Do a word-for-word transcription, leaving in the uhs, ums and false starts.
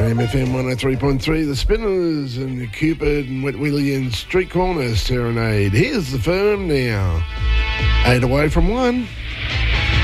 M F M one oh three point three, The Spinners and Cupid and Wet Willie and Street Corner Serenade. Here's the firm now. Eight away from one.